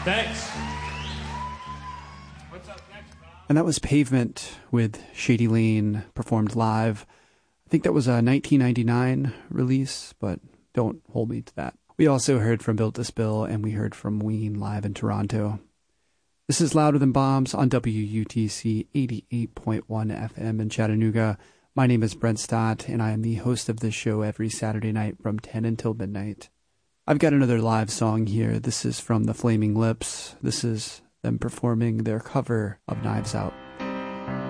Thanks. What's up next, Bob? And that was Pavement with Shady Lane performed live. I think that was a 1999 release, but don't hold me to that. We also heard from Built to Spill, and we heard from Ween live in Toronto. This is Louder Than Bombs on WUTC 88.1 FM in Chattanooga. My name is Brent Stott, and I am the host of this show every Saturday night from 10 until midnight. I've got another live song here. This is from the Flaming Lips. This is them performing their cover of Knives Out.